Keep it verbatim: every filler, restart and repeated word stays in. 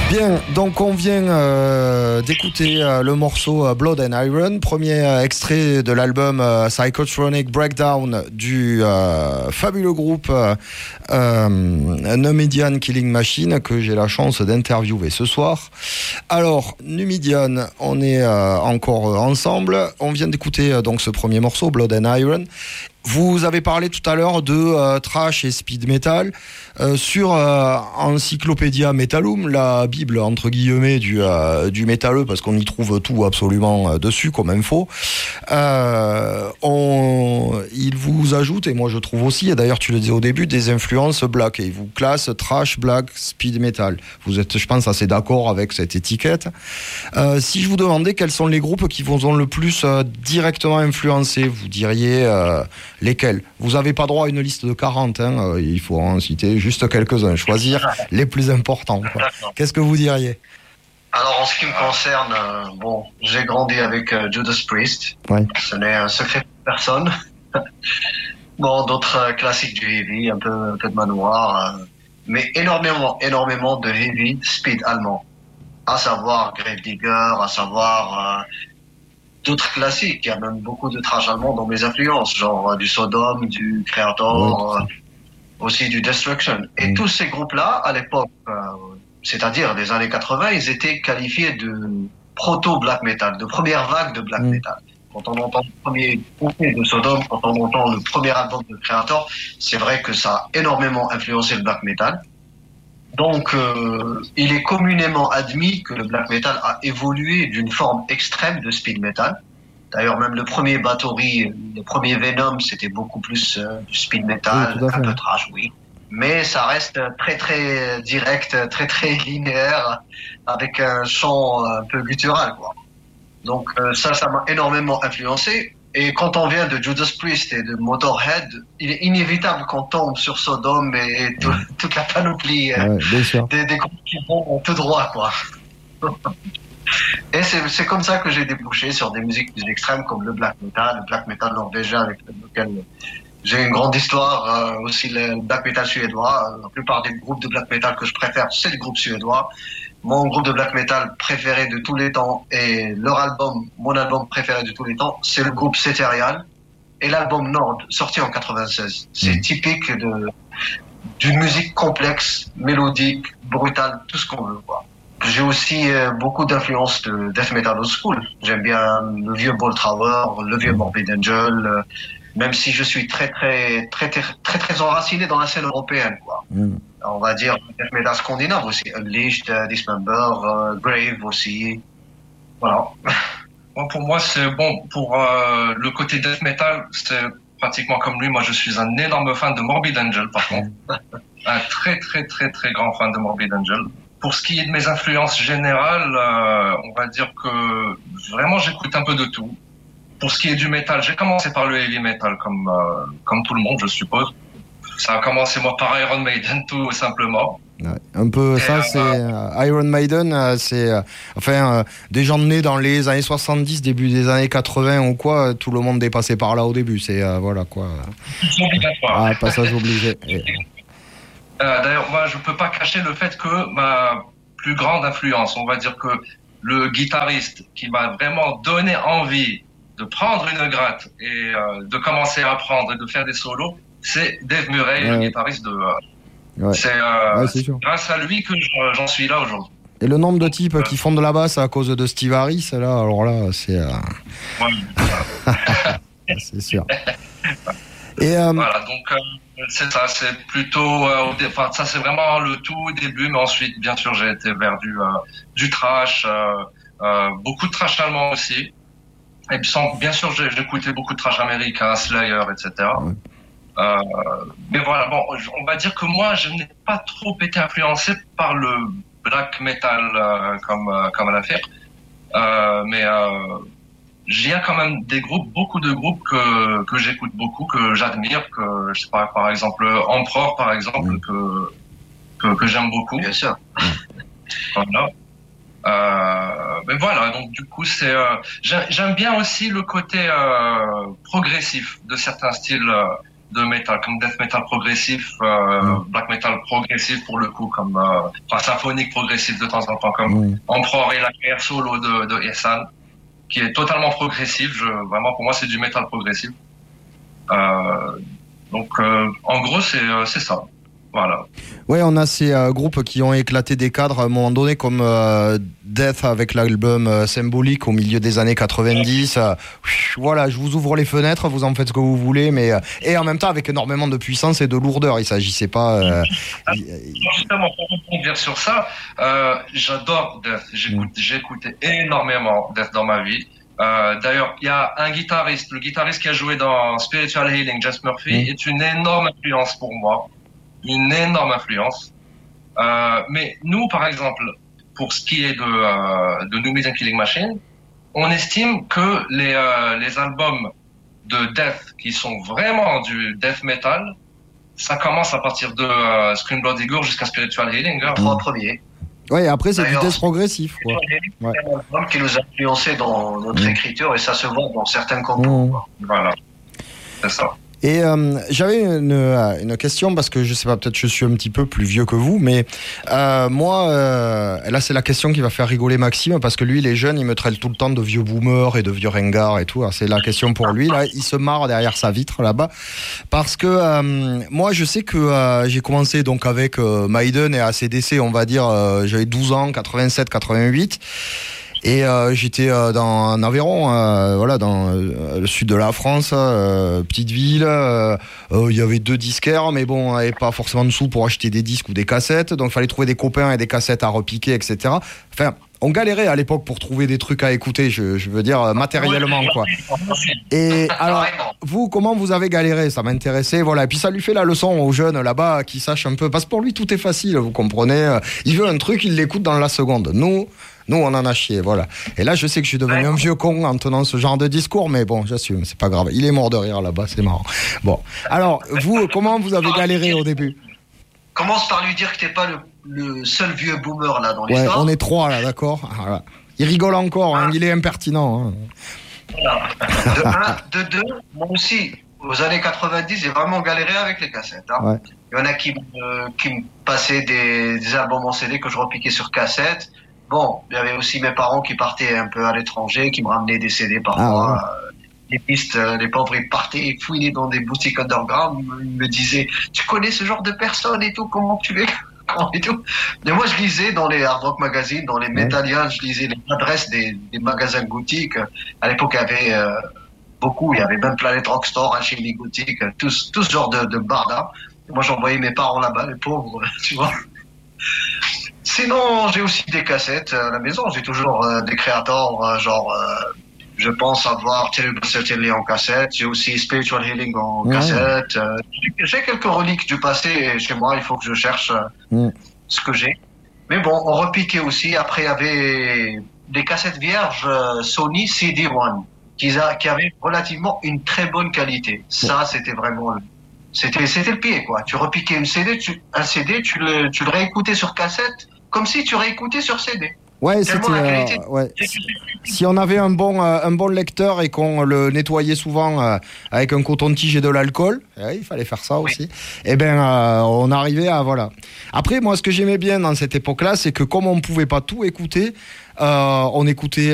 Bien, donc on vient euh, d'écouter euh, le morceau euh, Blood and Iron, premier euh, extrait de l'album euh, Psychotronic Breakdown du euh, fabuleux groupe euh, euh, Numidian Killing Machine que j'ai la chance d'interviewer ce soir. Alors, Numidian, on est euh, encore euh, ensemble. On vient d'écouter euh, donc ce premier morceau, Blood and Iron. Vous avez parlé tout à l'heure de euh, thrash et speed metal euh, sur euh, Encyclopédia Metallum, la bible entre guillemets du euh, du métalleux, parce qu'on y trouve tout absolument euh, dessus comme info. Euh, on, il vous ajoute, et moi je trouve aussi, et d'ailleurs tu le disais au début, des influences black, et il vous classe thrash, black, speed metal. Vous êtes, je pense, assez d'accord avec cette étiquette. Euh, si je vous demandais quels sont les groupes qui vous ont le plus euh, directement influencé, vous diriez euh, lesquels? Vous n'avez pas droit à une liste de quarante, hein, euh, il faut en citer juste quelques-uns, choisir les plus importants, quoi. Qu'est-ce que vous diriez? Alors en ce qui me concerne, euh, bon, j'ai grandi avec euh, Judas Priest, ouais. Ce n'est un secret pour personne. Bon, d'autres euh, classiques du heavy, un peu, un peu de manoir, euh, mais énormément, énormément de heavy speed allemand, à savoir Gravedigger, à savoir... Euh, d'autres classiques, il y a même beaucoup de thrash allemand dans mes influences, genre euh, du Sodom, du Creator, ouais, euh, aussi du Destruction. Et mmh. tous ces groupes-là, à l'époque, euh, c'est-à-dire des années quatre-vingts, ils étaient qualifiés de proto-black metal, de première vague de black mmh. metal. Quand on entend le premier groupe de Sodom, quand on entend le premier album de Creator, c'est vrai que ça a énormément influencé le black metal. Donc, euh, il est communément admis que le black metal a évolué d'une forme extrême de speed metal. D'ailleurs, même le premier Bathory, le premier Venom, c'était beaucoup plus euh, du speed metal, oui, un peu trash, oui. Mais ça reste très très direct, très très linéaire, avec un chant un peu guttural, quoi. Donc euh, ça, ça m'a énormément influencé. Et quand on vient de Judas Priest et de Motorhead, il est inévitable qu'on tombe sur Sodom et tout, toute la panoplie ouais, des, des groupes qui vont tout droit, quoi. Et c'est, c'est comme ça que j'ai débouché sur des musiques plus extrêmes comme le black metal, le black metal norvégien avec lequel j'ai une grande histoire, euh, aussi le black metal suédois. La plupart des groupes de black metal que je préfère, c'est les groupes suédois. Mon groupe de black metal préféré de tous les temps et leur album, mon album préféré de tous les temps, c'est le groupe Ceterial et l'album Nord, sorti en quatre-vingt-seize. C'est mmh. typique de, d'une musique complexe, mélodique, brutale, tout ce qu'on veut, quoi. J'ai aussi euh, beaucoup d'influences de death metal old school. J'aime bien le vieux Boltrower, le vieux Morbid Angel, euh, même si je suis très très très très très très enraciné dans la scène européenne, quoi. Mm. On va dire death metal scandinave aussi, Unleashed, uh, Dismember, uh, Grave aussi. Voilà. Bon, pour moi, c'est bon pour euh, le côté death metal, c'est pratiquement comme lui. Moi, je suis un énorme fan de Morbid Angel, par contre, un très très très très grand fan de Morbid Angel. Pour ce qui est de mes influences générales, euh, on va dire que vraiment j'écoute un peu de tout. Pour ce qui est du métal, j'ai commencé par le heavy metal comme euh, comme tout le monde, je suppose. Ça a commencé moi par Iron Maiden tout simplement. Ouais, un peu et ça, euh, c'est euh, Iron Maiden, euh, c'est euh, enfin euh, des gens nés dans les années soixante-dix, début des années quatre-vingts ou quoi, tout le monde est passé par là au début. C'est euh, voilà quoi. C'est obligatoire. Ah, passage obligé. Et... Euh, d'ailleurs, moi, je peux pas cacher le fait que ma plus grande influence, on va dire que le guitariste qui m'a vraiment donné envie de prendre une gratte et euh, de commencer à apprendre et de faire des solos, c'est Dave Murray, ouais, le guitariste de... Euh, ouais. C'est, euh, ouais, c'est c'est grâce à lui que j'en suis là aujourd'hui. Et le nombre de types euh, qui font de la basse à cause de Steve Harris, là, alors là, c'est... Euh... Ouais. C'est sûr. Et euh... Voilà, donc euh, c'est ça, c'est plutôt, euh, enfin ça c'est vraiment le tout début, mais ensuite bien sûr j'ai été vers du euh, du trash, euh, euh, beaucoup de trash allemand aussi, et puis sans, bien sûr j'ai, j'écoutais beaucoup de trash américain, Slayer, et cetera. Ouais. Euh, mais voilà, bon, on va dire que moi je n'ai pas trop été influencé par le black metal euh, comme euh, comme à l'affaire, euh, mais euh, il y a quand même des groupes, beaucoup de groupes que que j'écoute beaucoup, que j'admire, que je sais pas, par exemple Emperor, par exemple, mmh. que, que que j'aime beaucoup. Bien sûr. Voilà. Euh, mais voilà, donc du coup c'est, euh, j'aime, j'aime bien aussi le côté euh, progressif de certains styles. de métal, comme death metal progressif, euh, mmh. black metal progressif pour le coup, comme euh, enfin symphonique progressif de temps en temps, comme mmh. Emperor et la carrière solo de, de Ihsahn, qui est totalement progressif. Je, vraiment, pour moi, c'est du metal progressif. Euh, donc, euh, en gros, c'est c'est ça. Voilà. Ouais, on a ces euh, groupes qui ont éclaté des cadres à un moment donné, comme euh, Death avec l'album euh, Symbolique au milieu des années quatre-vingt-dix. Euh, voilà, je vous ouvre les fenêtres, vous en faites ce que vous voulez, mais euh, et en même temps avec énormément de puissance et de lourdeur. Il s'agissait pas. Euh, Justement, pour rebondir sur ça, euh, j'adore Death. J'écoute, mmh. J'ai écouté énormément Death dans ma vie. Euh, d'ailleurs, il y a un guitariste, le guitariste qui a joué dans Spiritual Healing, Jess Murphy, mmh. est une énorme influence pour moi. Une énorme influence. Euh, mais nous, par exemple, pour ce qui est de, euh, de New Media Killing Machine, on estime que les, euh, les albums de Death qui sont vraiment du death metal, ça commence à partir de euh, Scream Bloody Gore jusqu'à Spiritual Healing, hein, trois premiers. Oui, après c'est du death progressif. Quoi. Ouais. C'est un album qui nous a influencé dans notre mmh. écriture et ça se voit dans certains compos. Mmh. Voilà, c'est ça. Et euh, j'avais une, une question parce que je sais pas, peut-être je suis un petit peu plus vieux que vous, mais euh, moi, euh, là c'est la question qui va faire rigoler Maxime parce que lui, il est jeune, il me traite tout le temps de vieux boomer et de vieux ringard et tout. Alors, c'est la question pour lui. Là, il se marre derrière sa vitre là-bas parce que euh, moi, je sais que euh, j'ai commencé donc avec euh, Maiden et A C D C, on va dire, euh, j'avais douze ans, quatre-vingt-sept quatre-vingt-huit. Et euh, j'étais euh, dans en Aveyron, euh, voilà, dans euh, le sud de la France, euh, petite ville. Il euh, euh, y avait deux disquaires, mais bon, on n'avait pas forcément de sous pour acheter des disques ou des cassettes, donc il fallait trouver des copains et des cassettes à repiquer, et cetera. Enfin, on galérait à l'époque pour trouver des trucs à écouter, je, je veux dire matériellement, quoi. Et alors, vous, comment vous avez galéré? Ça m'intéressait, voilà. Et puis ça lui fait la leçon aux jeunes là-bas qui sachent un peu, parce que pour lui tout est facile, vous comprenez. Il veut un truc, il l'écoute dans la seconde. Nous. Nous, on en a chié, voilà. Et là, je sais que je suis devenu un vieux con en tenant ce genre de discours, mais bon, j'assume, c'est pas grave. Il est mort de rire là-bas, c'est marrant. Bon, alors, vous, comment vous avez galéré au début? Commence par lui dire que t'es pas le, le seul vieux boomer là dans ouais, l'histoire. On est trois là, d'accord. Voilà. Il rigole encore, hein, il est impertinent. Hein. Voilà. De un, de deux, moi aussi, aux années quatre-vingt-dix, j'ai vraiment galéré avec les cassettes. Hein. Ouais. Il y en a qui me, qui me passaient des, des albums en C D que je repiquais sur cassette. Bon, il y avait aussi mes parents qui partaient un peu à l'étranger, qui me ramenaient des C D parfois. Ah ouais. Les pistes, les pauvres, ils partaient fouiller dans des boutiques underground. Ils me disaient, tu connais ce genre de personnes et tout, comment tu es, et tout. Mais moi, je lisais dans les hard rock magazines, dans les Metallians, je lisais les adresses des, des magasins gothiques. À l'époque, il y avait euh, beaucoup, il y avait même Planet Rockstore, Alchemy Gothique, tout, tout ce genre de, de barda. Moi, j'envoyais mes parents là-bas, les pauvres, tu vois. Sinon, j'ai aussi des cassettes à la maison. J'ai toujours euh, des créateurs, euh, genre, euh, je pense avoir Terrible Certainly en cassette. J'ai aussi Spiritual Healing en mmh. cassette. Euh, j'ai quelques reliques du passé chez moi. Il faut que je cherche euh, mmh. ce que j'ai. Mais bon, on repiquait aussi. Après, il y avait des cassettes vierges euh, Sony C D un qui, a, qui avaient relativement une très bonne qualité. Ça, c'était vraiment... Le, c'était, c'était le pied, quoi. Tu repiquais une C D, tu, un C D, tu le, tu le réécoutais sur cassette comme si tu réécoutais sur C D. Ouais, c'était, euh, ouais. Si on avait un bon, euh, un bon lecteur et qu'on le nettoyait souvent euh, avec un coton-tige et de l'alcool, eh, il fallait faire ça oui. aussi. Et ben, euh, on arrivait à voilà. Après, moi, ce que j'aimais bien dans cette époque-là, c'est que comme on pouvait pas tout écouter, euh, on écoutait